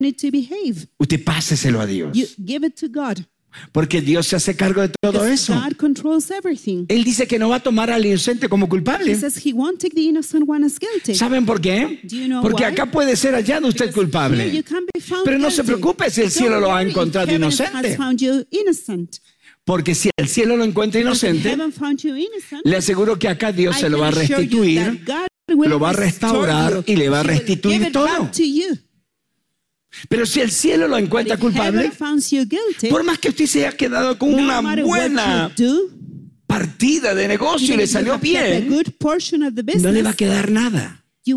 it to behave. usted páseselo a Dios. You give it to God. Porque Dios se hace cargo de todo Because eso. God controls everything. Él dice que no va a tomar al inocente como He culpable. says he won't take the innocent one as guilty. ¿Saben por qué? Do you know Porque why? acá puede ser hallado usted Because here culpable. you can be found Pero no se guilty. preocupe si el cielo Don't lo ha worry, encontrado heaven inocente. has found you innocent. Porque si el cielo lo encuentra Because if inocente, heaven found you innocent, le aseguro que acá Dios se lo va a restituir, lo va a restaurar y le va a restituir todo. Pero si el cielo lo encuentra culpable, por más que usted se haya quedado con una buena partida de negocio y le salió bien, no le va a quedar nada. you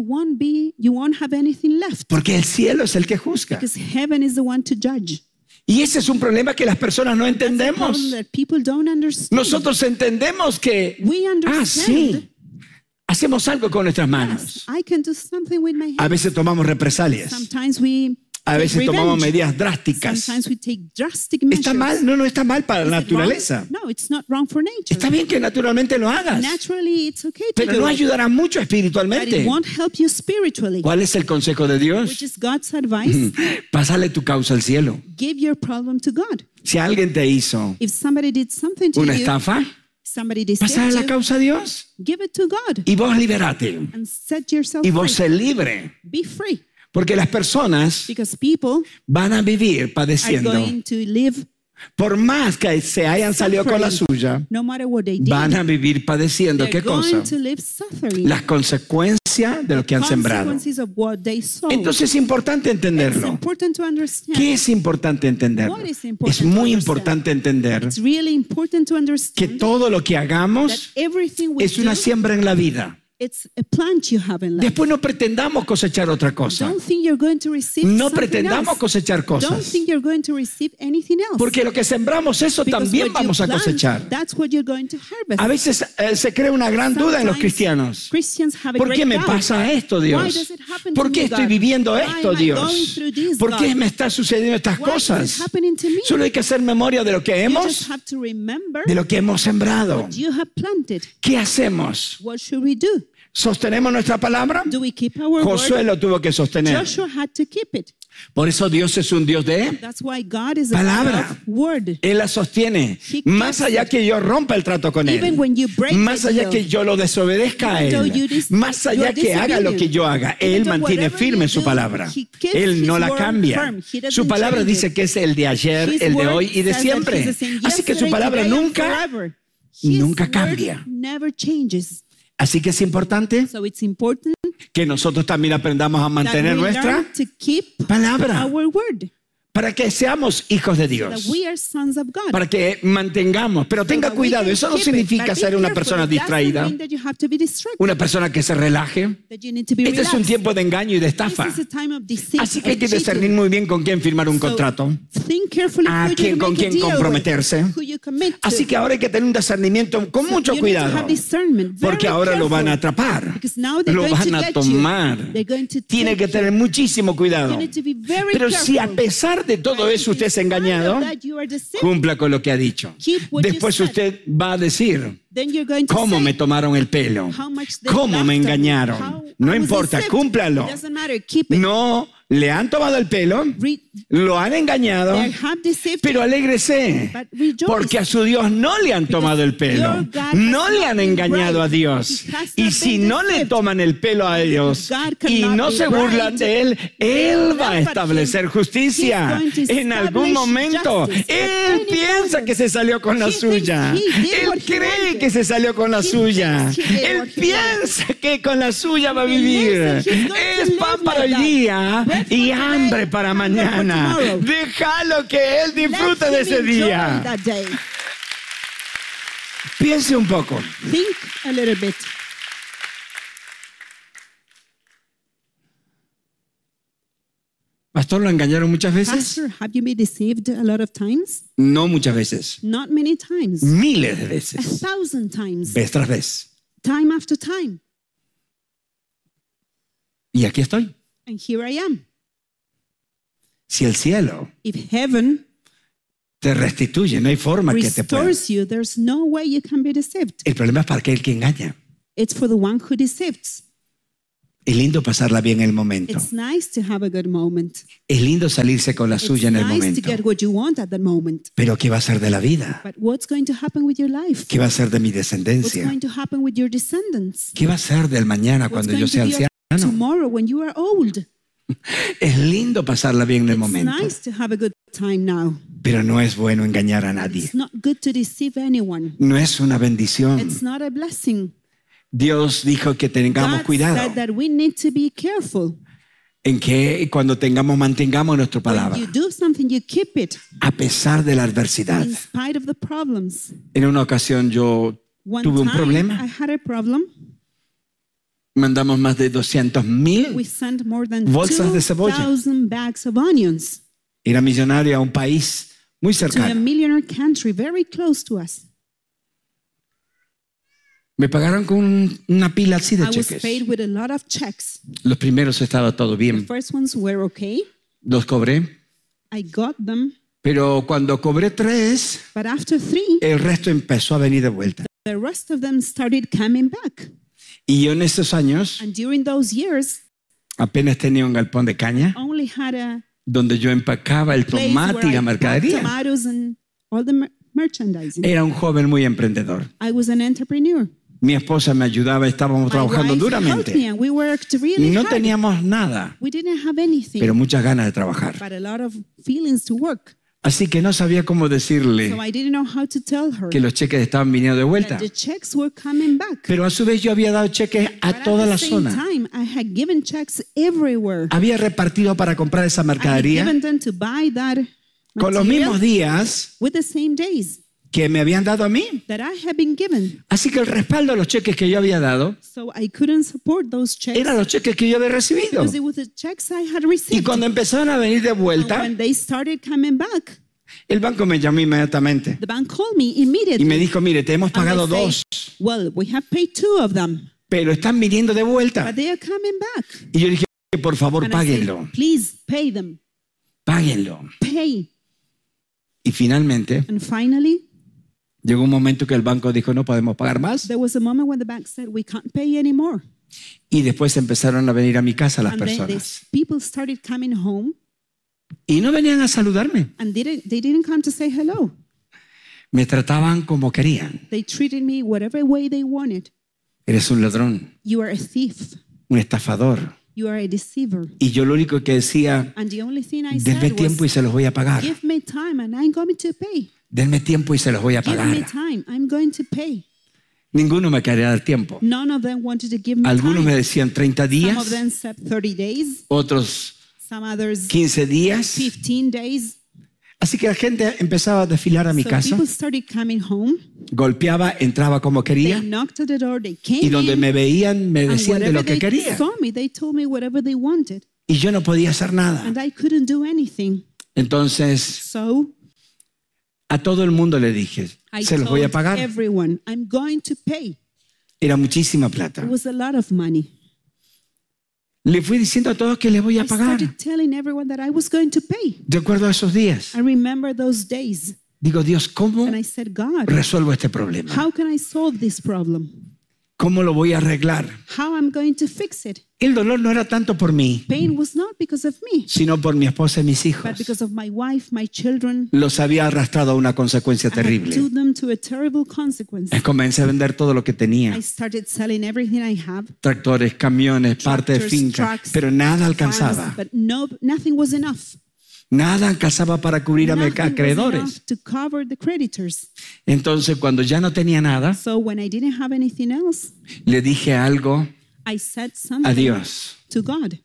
won't have anything left. Porque el cielo es el que juzga. Because heaven is the one to judge. Y ese es un problema que las personas no That's a problem entendemos. that people don't understand. Nosotros entendemos que, We understand. sí, hacemos algo con nuestras manos. Yes, I can do something with my A hands. veces tomamos represalias. Sometimes we A veces take tomamos revenge. medidas drásticas. Sometimes we take drastic measures. ¿Está mal? No, no está mal para la Is it wrong? naturaleza. No, it's not wrong for nature. Está bien que naturalmente lo hagas, Naturally, it's okay to pero do no it, ayudará mucho but espiritualmente. it won't help you spiritually. ¿Cuál es el consejo de Which Dios? is God's advice. Pásale tu causa al cielo. Give your problem to God. Si alguien te hizo If somebody did something to una you, estafa, somebody pásale deceived la you, causa a Dios give it to God y vos liberate. and set yourself Y vos free. sé libre. Be free. Porque las personas Because people van a vivir are padeciendo. going to live, Por más que se hayan salido con la suya, no matter what they did, van a vivir padeciendo. ¿Qué they're going cosa? to live suffering. Las consecuencias de lo que han sembrado. Consequences of what they sow. Entonces es importante It's entenderlo. important to understand. ¿Qué es importante entenderlo? What is important Es to muy understand? importante entender It's really important to que understand todo lo que that hagamos everything we es una do, siembra en la vida. it's a plant you have in life. Después no pretendamos cosechar otra cosa. Don't think you're going to receive No something pretendamos else. cosechar Don't cosas. think you're going to receive anything else. Porque lo que sembramos, eso Because también what you vamos a plant, cosechar. that's what you're going to harvest. A veces se crea una gran duda en los Sometimes cristianos. Christians have a ¿Por great qué me doubt. pasa esto, Why Dios? does it happen ¿Por to qué me, estoy God? viviendo Why esto, am I Dios? going through this, ¿Por qué God? me está sucediendo estas Why is cosas? this happening to me? Solo hay que hacer memoria de lo que You hemos, just have to remember de lo que hemos sembrado. what you have planted. ¿Qué hacemos? What should we do? ¿Sostenemos nuestra palabra? Do we keep our Josué word? lo tuvo que sostener. Joshua had to keep it. Por eso Dios es un Dios de That's why God is a palabra. God of word. Él la sostiene. He Más keeps allá it. que yo rompa el trato con Even Él. when you break Más the allá deal, que yo lo desobedezca a even though Él. you Más allá you're que haga lo que yo haga. Even Él though mantiene whatever firme you su do, palabra. he keeps Él no his la word cambia. firm. He doesn't Su palabra change dice it. que es el de ayer, His el de word hoy y de says that siempre. he's the same Así que su yesterday, palabra today, and nunca, forever. His nunca word cambia. never changes. Así que es importante So it's important que nosotros también aprendamos a that mantener we nuestra learn to keep palabra. our word. Para que seamos hijos de That Dios. we are sons of God. Para que mantengamos. Pero tenga So that we cuidado, can eso no keep it. significa But be ser una careful. persona It doesn't distraída. mean that you have to be distracted, Una persona que se relaje. that you need to be Este es un relaxed. tiempo de engaño y de This estafa. is a time of deceit, Así que hay of que discernir cheating. muy bien con quién firmar un So, contrato. think carefully A who quién, you con make a quién deal comprometerse. with, who you commit to. Así que ahora hay que tener un discernimiento con mucho You need to cuidado. have discernment, very Porque ahora lo van a careful, atrapar. because now they're Lo going van to a get tomar. you. They're going to Tiene take que tener muchísimo cuidado. You need to be very Pero si a careful. pesar de todo eso usted es engañado, That you are deceived, cumpla con lo que ha dicho. Keep what you Después said. usted va a decir, then you're going to ¿cómo say, me tomaron el pelo? how much they ¿Cómo laughed me at me, engañaron? how No I was importa, deceived. cúmplalo. It doesn't matter, keep it. No, le han tomado el pelo, lo han engañado, They have deceived pero you, alégrese, but rejoice. porque a su Dios no le han tomado el pelo, your God has no le not han been engañado a right. Dios. He has Y not si been no le deceived. toman el pelo a Dios God y cannot no be se burlan right. de Él va a But establecer justicia. he's going to En algún establish momento, justice. Él At any piensa moment. que se salió con la He thinks suya. he did Él what he cree wanted. que se salió con la He suya. thinks he did Él what he piensa que con la suya va a He believes vivir. that he's going to Es live pan like para el that. día Bread for y today, hambre para hunger for mañana. tomorrow. Déjalo que Él disfrute de Let him ese enjoy día. that day. Piense un poco. Think a little bit. Pastor, ¿lo engañaron muchas veces? Pastor, have you been deceived a lot of times? No muchas veces. Not many times. Miles de A veces. 1,000 times. Vez tras vez. Time after time. Y aquí estoy. And here I am. Si el cielo If heaven te restituye, no hay forma que te pueda. restores you, there's no way you can be deceived. El problema es para aquel que engaña. It's for the one who deceives. Es lindo pasarla bien en el momento. It's nice to have a good moment. Es lindo salirse con la suya en el It's nice momento. to get what you want at that moment. Pero ¿qué va a ser de la vida? But what's going to happen with your life? ¿Qué va a ser de mi What's descendencia? going to happen with your descendants? ¿Qué va a ser del mañana What's cuando going yo to sea be of anciano? tomorrow when you are old? Es lindo pasarla bien en el It's momento, nice to have a good time now. pero no es bueno engañar a nadie. It's not good to deceive anyone. No es una bendición. It's not a blessing. Dios dijo que tengamos God cuidado said that we need to be careful. en que cuando mantengamos nuestra palabra, When you do something, you keep it a pesar de la adversidad. in spite of the problems. En una ocasión yo One tuve un time, problema. I had a problem. Mandamos más de 200,000. We sent more than Bolsas de cebolla. 2,000 bags of onions Era millonario a un país muy to a cercano. millionaire country very close to us. Me pagaron con una pila así de I was cheques. paid with a lot of checks. Los primeros estaba todo The bien. first ones were okay. Los cobré. I got them. Pero cuando cobré 3, But after 3, el resto empezó a venir de vuelta. the rest of them started coming back. Y yo en esos años And during those years, apenas tenía un galpón de caña only had a donde yo empacaba el place tomate where y la I packed mercadería. tomatoes and all the merchandising. Era un joven muy emprendedor. I was an entrepreneur. Mi esposa me ayudaba, estábamos My trabajando wife helped me duramente. and we worked really No hard. teníamos nada, We didn't have anything, pero muchas ganas de trabajar. but a lot of feelings to work. Así que no sabía cómo decirle So I didn't know how to tell her que los cheques estaban viniendo de vuelta. that the checks were coming back. Pero a su vez yo había dado cheques But a at toda the la same zona. time, I had given checks everywhere. Había repartido para comprar esa I had mercadería given them to buy that con los material mismos días with the same days que me habían dado a mí. that I had been given. Así que el respaldo a los cheques que yo había dado So I couldn't support those checks eran los cheques que yo había recibido. because it was the checks I had Y received. cuando empezaron a venir de And vuelta, when they started coming back, el banco me llamó inmediatamente the bank called me y immediately. me dijo, mire, te hemos And they pagado say, 2, well, we have paid 2 of them, pero están viniendo de vuelta. but they are coming back. Y yo dije, por favor, And I said, páguenlo, please pay them. páguenlo. Pay. Y finalmente And finally, llegó un momento que el banco dijo, no podemos pagar más. there was a moment when the bank said, we can't pay anymore. Y después empezaron a venir a mi casa las And then personas. people started coming home Y no venían a saludarme. and they didn't come to say hello. Me trataban como querían. They treated me whatever way they wanted. Eres un ladrón, You are a thief. un estafador. You are a deceiver. Y yo lo único que decía, And the only thing I denme said tiempo y was, se los voy a pagar. give me time and I'm going to pay. Denme tiempo y se los voy a Give me pagar. time. I'm going to pay. Ninguno me quería dar tiempo. None of them wanted to give me Algunos me time. decían 30 Some of días, them said 30 days. otros Some others 15 días. 15 days. Así que la gente empezaba a desfilar a mi So casa, people started coming home. golpeaba, entraba como They quería knocked at the door. They came y donde in. me veían me And decían de whatever lo que they quería. saw me, they told me whatever they wanted. Y yo no podía hacer nada. And I couldn't do anything. Entonces So a todo el mundo le dije, I se los voy a told pagar. everyone, I'm going to pay. Era muchísima plata. It was a lot of money. Le fui diciendo a todos que les voy a I pagar started telling everyone that I was going to pay. de acuerdo a esos días. I remember those days. Digo, Dios, ¿cómo And I said, God, resuelvo este problema? how can I solve this problem? ¿Cómo lo voy a arreglar? How I'm going to fix it? El dolor no era tanto por mí, Pain was not because of me, sino por mi esposa y mis but hijos. because of my wife, my children. Los había arrastrado a una consecuencia I had terrible. told them to a terrible consequence. Comencé a vender todo lo que tenía. I started selling everything I have. Tractores, camiones, parte de Tractors, finca, trucks, pero nada farms, alcanzaba. but nothing was enough. Nada alcanzaba para cubrir a mis Nothing was acreedores. enough to cover the creditors. Entonces, cuando ya no tenía nada, So when I didn't have anything else, le dije algo I said a something Dios. to God.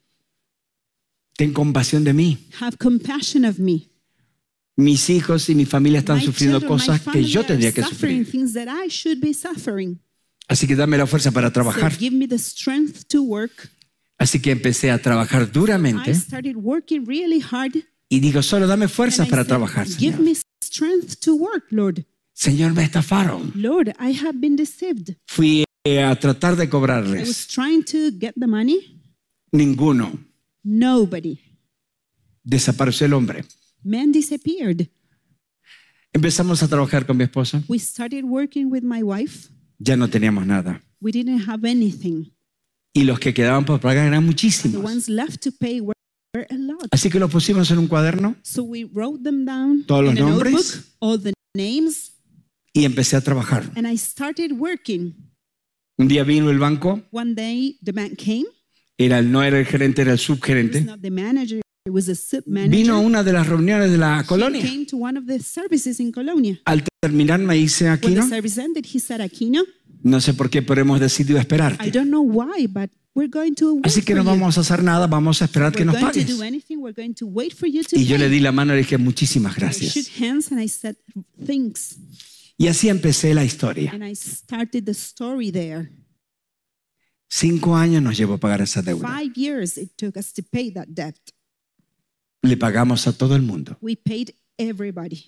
Ten compasión de mí. Have compassion of me. Mis hijos y mi familia están My sufriendo children, my cosas que family yo are tendría que suffering sufrir. things that I should be suffering. Así que dame la fuerza para So trabajar. give me the strength to work. Así que empecé a trabajar I duramente started working really hard. y digo, solo dame And fuerzas I para said, trabajar, give Señor. me strength to work, Lord. Señor, me estafaron. Lord, I have been deceived. Fui a tratar de I was cobrarles. trying to get the money. Ninguno. Nobody. Desapareció el hombre. Man disappeared. Empezamos a trabajar con mi esposa. We started working with my wife. Ya no teníamos nada. We didn't have anything. Y los que quedaban por pagar eran The muchísimos. ones left to pay were a lot. Así que los pusimos en un cuaderno So we wrote them down Todos los in a nombres. notebook, all the names, y empecé a trabajar. and I started working. Un día vino el banco, One day, the bank came. no era el gerente, era el It was subgerente. not the manager, it was a sub-manager. Vino a una de las reuniones de la He colonia. came to one of the services in Colonia. Al terminar me dice, When Aquino, the service ended, he said, Aquino, no sé por qué, pero hemos decidido I esperarte. don't know why, but we're going to wait Así que for no you. vamos a hacer nada, vamos a esperar que We're nos going to pagues. do anything. We're going to wait for you to Y yo le pay. di la mano y le dije, muchísimas I shook gracias. hands and I said, thanks. Y así empecé la historia. And I started the story there. 5 años nos llevó a pagar esa deuda. 5 years it took us to pay that debt. Le pagamos a todo el mundo. We paid everybody.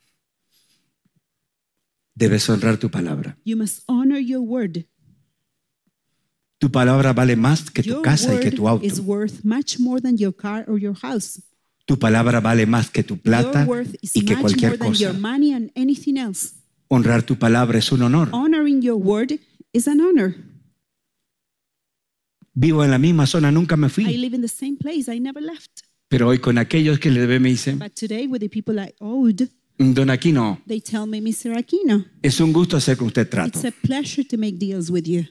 Debes honrar tu palabra. You must honor your word. Tu palabra vale más que tu Your casa y que word tu auto. is worth much more than your car or your house. Tu palabra vale más que tu plata Your worth is y que much more cualquier than your cosa. money and anything else. Honrar tu palabra es un honor. Honoring your word is an honor. Vivo en la misma zona, nunca me I fui. live in the same place. I never left. Pero hoy con aquellos que le debe me dicen, But today, with the people I owed, don Aquino, they tell me, Mr. Aquino, es un gusto hacer con usted trato. it's a pleasure to make deals with you.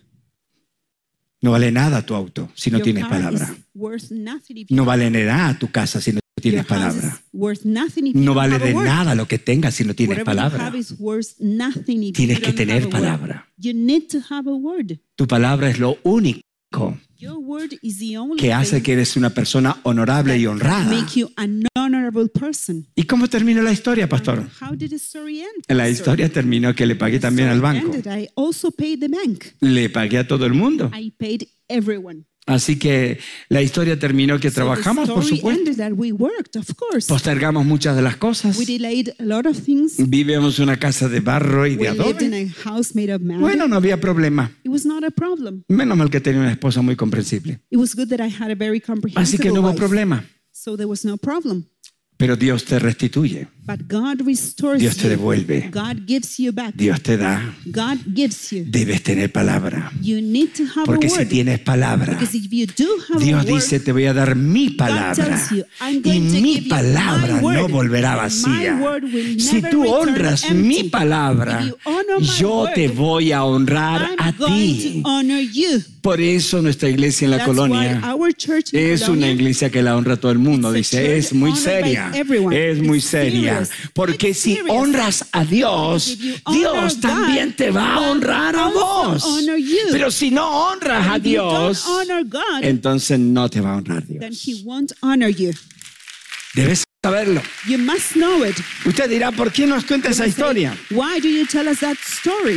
No vale nada tu auto si no Your tienes car palabra. is worth nothing if you No don't- vale de nada tu casa si no Your tienes house palabra. is worth nothing if you No don't vale have a de word. nada lo que tengas si no tienes Whatever you palabra. have is worth nothing if Tienes you que don't tener have a word. palabra. You need to have a word. Tu palabra es lo único Your word is the only que hace thing que eres una persona honorable y that honrada. make you an honorable person. ¿Y cómo terminó la historia, pastor? How did the story end? La pastor? historia terminó que le pagué también al Story banco. ended. I also paid the bank. Le pagué a todo el mundo. I paid everyone. Así que la historia terminó que trabajamos, So por the story supuesto. ended that we worked, of course. Postergamos muchas de las cosas. We delayed a lot of things. Vivimos en una casa de barro y de We lived in adobe. a house made of mud. Bueno, no había problema. It was not a problem. Menos mal que tenía una esposa muy comprensible. It was good that I had a very comprehensive Así que no hubo wife. problema. So there was no problem. Pero Dios te restituye. But God restores Dios te you. devuelve. God gives you back. Dios te da. God gives you. Debes tener palabra. You need to have Porque a si word. tienes palabra, Because if you do have Dios a word, dice, te voy a dar mi God palabra. tells you, I'm Y going to mi give you palabra my word. no volverá And vacía. my word will Si never tú return honras empty. mi palabra, If you honor my yo te word, voy a honrar a I'm going ti. to honor you. Por eso nuestra iglesia en la That's colonia why our church in es Colonia, una iglesia que la honra a todo el mundo. it's a Dice, church es muy honored by seria. everyone. Es muy It's seria. serious. Porque It's si serious. honras a Dios, If you honor Dios God, también te va a God honrar a also vos. honor you. Pero si no honras a If you don't Dios, honor God, entonces no te va a honrar then Dios. He won't honor you. Debes saberlo. You must know it. Usted dirá, ¿por qué nos cuenta esa historia? Why do you tell us that story?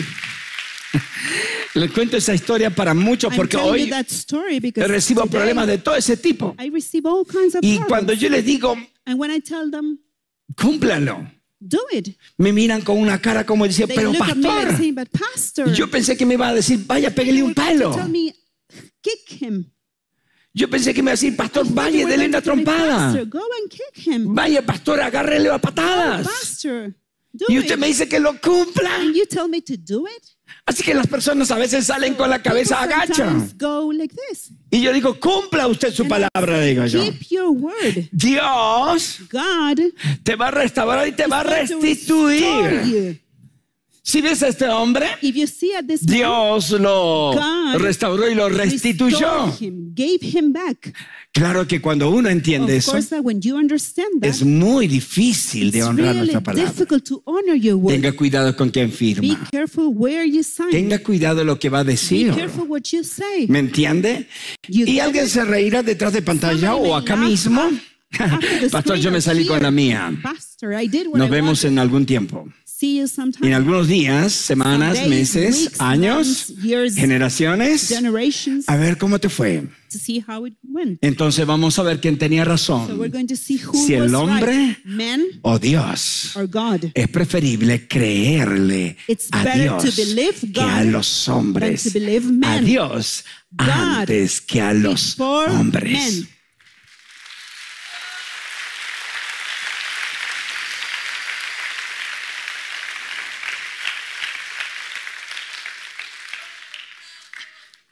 Les cuento esa historia para muchos I'm porque telling you hoy that story because recibo today problemas de todo ese tipo. I receive all kinds of Y problems. cuando yo les digo, And when I tell them, cúmplalo, do it, me miran con una cara como dice, they pero look at me like pastor, saying, but pastor, yo pensé que me iba a decir, vaya, pégale you un were going to palo. tell me, kick him. Yo pensé que me iba a decir, pastor, You vaya, were dele going una to tell me, trompada. Pastor, go and kick him. Vaya, pastor, agárrele a patadas. Pastor, do Y usted it. me dice que lo cumpla. And you tell me to do it? Así que las personas a veces salen con la cabeza People agacha. sometimes go like this. Y yo digo, cumpla usted su palabra, digo yo. Keep your word. Dios God te va a restaurar y te va a is going to restore restituir. you. Si ves a este hombre, If you see at this man, Dios lo God restauró y lo restituyó. restored him, gave him back. Claro que cuando uno entiende Of eso, course, that when you understand that, es muy difícil de it's honrar really nuestra palabra. difficult to honor your word. Tenga cuidado con quien Be firma. careful where you sign. Tenga cuidado lo que va a Be decir. careful what you say. ¿Me entiende? You Y get alguien it? se reirá detrás de pantalla Somebody o may acá laugh mismo. After the Pastor, yo screen me or salí con here. la mía. Pastor, I did what Nos I vemos wanted. en algún tiempo. See you En sometime. algunos días, semanas, Some days, meses, weeks, años, months, years, generaciones. generations, A ver cómo te fue. to see how it went. Entonces vamos a ver quién tenía So razón. we're going to see who Si el was hombre right, man o Dios. or God. Es preferible creerle It's a better Dios to believe que a God los hombres. than to believe A man. Dios God antes que a los before hombres. men.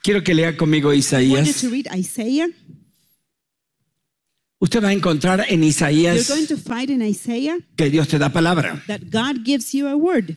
Quiero que lea conmigo I want you Isaías. to read Isaiah. Usted va a encontrar en You're Isaías going to find in Isaiah que Dios te da palabra. that God gives you a word.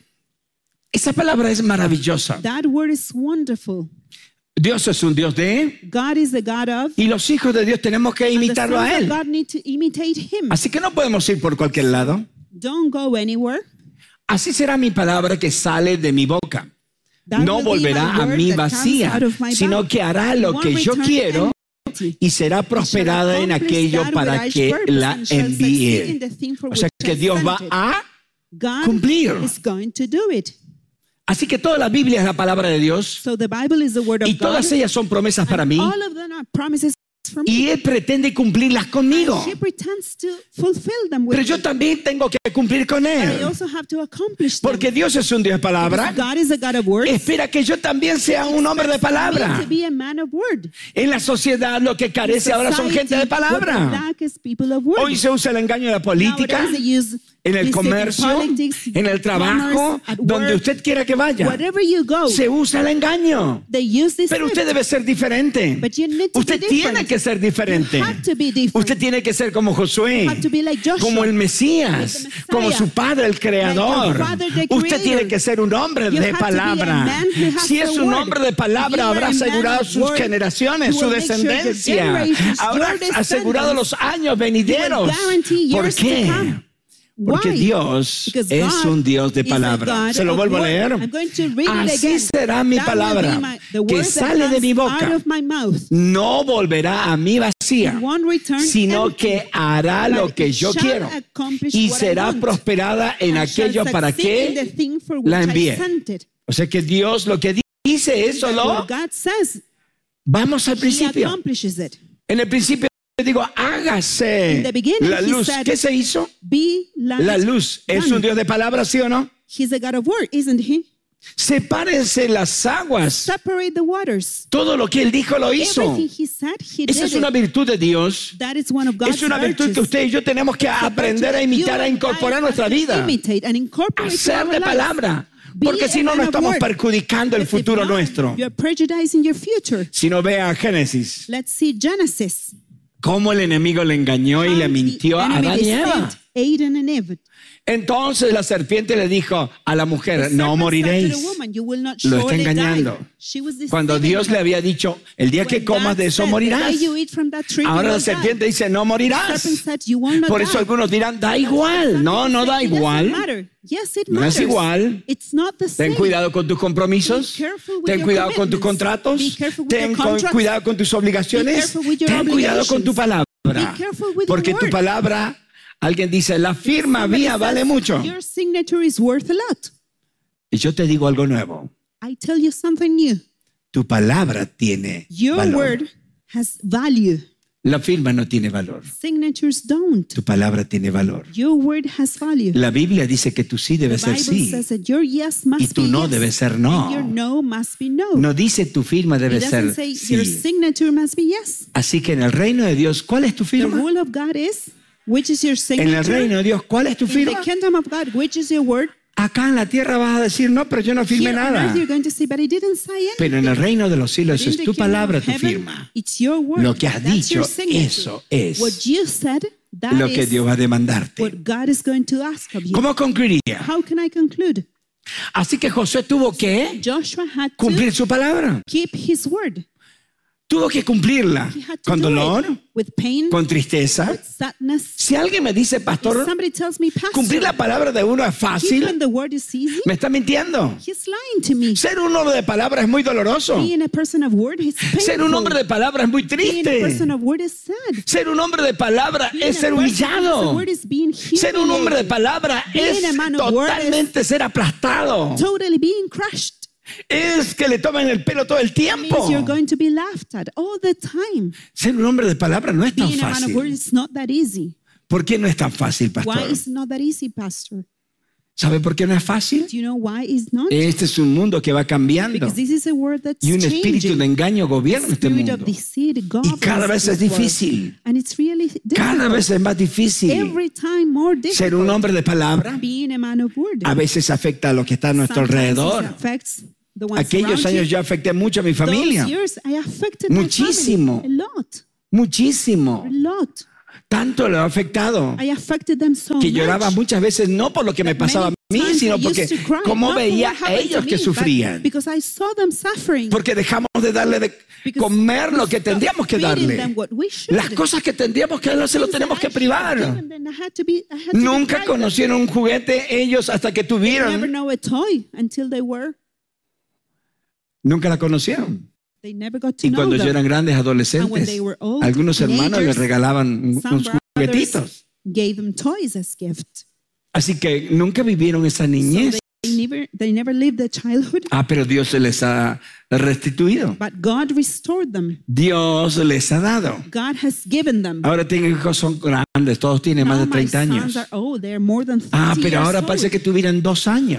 Esa palabra es maravillosa. That word is wonderful. Dios es un Dios de, God is the God of, y los hijos de Dios tenemos que and the imitarlo sons a of Él. God need to imitate Him. Así que no podemos ir por cualquier lado. Don't go anywhere. Así será mi palabra que sale de mi boca. That No will be volverá my a word mí that comes vacía, out of my sino mouth. que hará It lo won't que yo return quiero empty. y será prosperada en aquello para que la envíe. O sea que Dios va a God cumplir. is going to do it. Así que toda la Biblia es la palabra de Dios So the Bible is the word of y God. todas ellas son promesas para mí All of them are promises for me. y Él pretende cumplirlas conmigo. He pretends to fulfill them with Pero yo me. también tengo que cumplir con I Él. also have to accomplish them. Porque Dios es un Dios de palabra. God is a God of words. Espera que yo también sea un hombre de Expects me palabra. to be a man of word. En la sociedad lo que carece ahora son gente de Society, what palabra. they lack is people of word. Hoy se usa el engaño de la política, Nowadays they use en el deceit in comercio, politics, en el trabajo, commerce, at donde work. usted quiera que vaya. Wherever you go, Se usa el engaño. they use this. Pero usted debe ser diferente. But you need to Usted be tiene different. que ser diferente. You have to be different. Usted tiene que ser como Josué, You have to be like Joshua, como el Mesías, like the Messiah, como su padre, el creador. like your father, the Usted creator. tiene que ser un hombre You de have to be a palabra. man who has Si es the un word. hombre de palabra, If you habrá are a man asegurado of sus word, generaciones, you su will make sure your descendencia. generations, Habrá your asegurado los descendants, años venideros. guarantee ¿Por years to qué? come. Porque Why? Dios Because es God un Dios de is a palabra. God Se lo of vuelvo a word. leer. I'm going to read it Así again. será mi That will be palabra the que word that sale de mi comes boca. out of my mouth. No volverá a mí vacía, It won't return sino empty, que hará but lo que it yo shall quiero accomplish y what I será want, prosperada en and shall aquello para succeed in the que thing for la which I envíe. sent it. O sea que Dios lo que dice eso What lo God says, vamos al He principio. accomplishes it. En el principio digo, hágase In the beginning, la he luz. said, ¿Qué se hizo? Be light. La luz. ¿Es done. un Dios de palabra, sí o no? He's a God of word, isn't He? Sepárense las aguas. Separate the waters. Todo lo que Él dijo lo hizo. Everything He said, He Esa did es una it. virtud de Dios. That is one of God's Es una virtud que virtues. usted y yo tenemos que aprender a imitar, a incorporar a nuestra vida. Imitate and incorporate to Hacer our de lives. palabra. Be Porque si a no, man no of estamos word. perjudicando el Because if futuro not, nuestro. You're prejudicing your future. Si no, vea Génesis. Let's see Genesis. Cómo el enemigo le engañó y le How mintió the a enemy Adán y Eva. deceived Adam and Eve. Entonces la serpiente le dijo a la mujer, The no serpent said moriréis. to the woman, "You will not Lo está surely die." engañando. She was deceiving Cuando Dios her. le había dicho, el día que When comas God de eso said, morirás. "The day you eat from that tree, you Ahora la will die." serpiente dice, no The morirás. serpent said, "You will not Por eso die." algunos dirán, da igual. No, no da It doesn't igual. matter. Yes, it No es matters. igual. It's not the same. Ten cuidado con tus compromisos. Be careful with Ten your cuidado con tus commitments. contratos. Be careful with Ten your contracts. cuidado con tus Be obligaciones. careful with your Ten cuidado con tu obligations. palabra. Be careful with Porque your tu word. palabra, alguien dice, la firma Somebody mía says, vale mucho. Your signature is worth a lot. Y yo te digo algo nuevo. I tell you something new. Tu palabra tiene Your valor. word has value. La firma no tiene valor. Signatures don't. Tu palabra tiene valor. Your word has value. La Biblia dice que tu sí debe The ser Bible sí. says that your yes must Y tu be no yes, debe ser no. and your no must be no. No dice tu firma debe It ser doesn't say your sí. signature must be yes. Así que en el reino de Dios, ¿cuál es tu The firma? rule of God is, which is your En signature? el reino de Dios, ¿cuál es tu In the firma? kingdom of God, which is your word? Acá en la tierra vas a decir, no, pero yo no firmé Here on nada. earth you're going to say, but I didn't say anything. Pero en el reino de los cielos But in es the tu kingdom palabra, of tu heaven, firma. it's your word. Lo que has That's your dicho, signature. eso es What you said, that lo que is Dios va a demandarte. what God is going to ask of you. ¿Cómo concluiría? How can I conclude? Así que Josué tuvo que Joshua had to cumplir su palabra. keep his word. Tuvo que cumplirla He had to con do dolor, it with pain, con tristeza. with sadness. Si alguien me dice, If pastor, somebody tells me, Pastor, cumplir la palabra de uno es keeping fácil, the word is easy, me está mintiendo. he's lying to me. Ser un hombre de palabra es muy doloroso. Being a person of word is Ser un hombre painful. de palabra es muy Being a triste. person of word is sad. Ser un hombre de palabra Being es a ser person of humillado. word is being Ser un hombre de humiliated. palabra Being es a man of word is totalmente ser aplastado. Totally being crushed. Es que le tomen el pelo todo el That means tiempo. you're going to be laughed at all the time. Ser un hombre de palabra no es tan Being a man of word fácil. is not that easy. ¿Por qué no es tan fácil, Why pastor? is it not that easy, Pastor? ¿Sabe por qué no es fácil? Do you know why it's not? Este es un mundo que va cambiando Because this is a word that's y un espíritu de changing. engaño gobierna este Spirit mundo. of deceit Y governs cada vez es this world. difícil. And it's really Cada difficult. vez es más difícil. Every time more Ser un difficult. hombre de palabra Being a man of word. a veces afecta a lo que está a nuestro Sometimes it alrededor. affects Aquellos años yo afecté mucho a mi familia. Muchísimo. Muchísimo. Tanto lo ha afectado que lloraba muchas veces no por lo que me pasaba a mí, sino porque cómo veía a ellos que sufrían. Porque dejamos de darle de comer lo que tendríamos que darle. Las cosas que tendríamos que darle se lo tenemos que privar. Nunca conocieron un juguete ellos hasta que tuvieron. Nunca la conocieron. Y cuando ya eran grandes adolescentes, algunos hermanos les regalaban unos juguetitos. Así que nunca vivieron esa niñez. Pero Dios les ha restituido. Dios les ha dado. Ahora tienen hijos, son grandes, todos tienen más de 30 años. Pero ahora parece que tuvieran 2 años.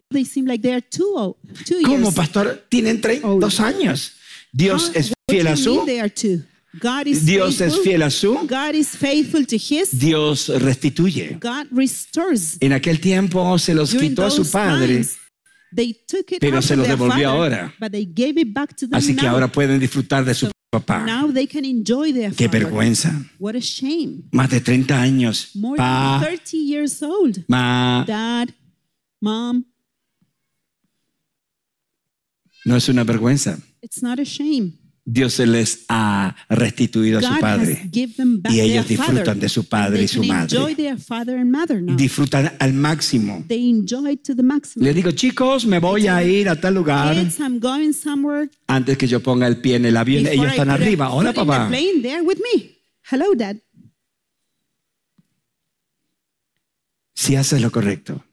¿Cómo, pastor? Tienen 2 años. Dios es fiel a su. Dios es fiel a su. Dios restituye. En aquel tiempo se los quitó a su padre, pero se los devolvió ahora. Así que ahora pueden disfrutar de su papá. Qué vergüenza. Más de 30 años. Pa, ma. No es una vergüenza. Dios se les ha restituido a su padre y ellos disfrutan de su padre y su madre. Disfrutan al máximo. Les digo, chicos, me voy a ir a tal lugar. Antes que yo ponga el pie en el avión, ellos están arriba. Hola, papá. Si haces lo correcto,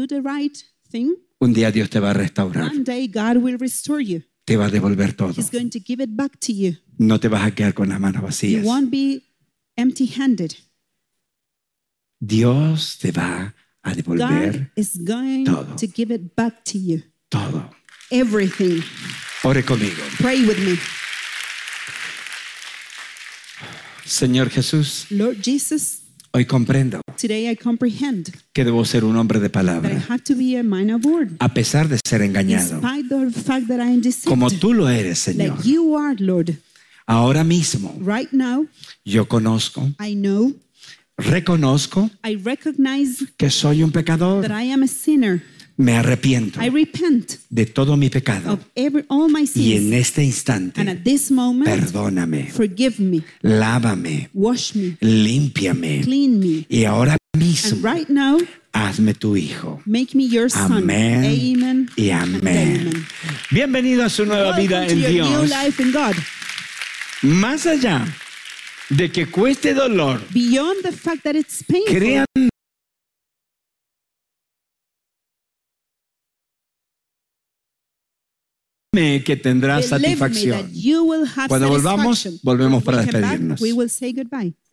un día Dios te va a restaurar. Te va a devolver todo. No te vas a quedar con las manos vacías. Dios te va a devolver todo. Todo. Ore conmigo. Señor Jesús, hoy comprendo que debo ser un hombre de palabra, a pesar de ser engañado, como tú lo eres, Señor. Ahora mismo, yo conozco, reconozco que soy un pecador. Me arrepiento de todo mi pecado. Y en este instante, perdóname, lávame, límpiame. Y ahora mismo, hazme tu hijo. Amén y amén. Bienvenido a su nueva vida en Dios. Más allá de que cueste dolor, créanme que tendrás satisfacción. Cuando volvamos para despedirnos.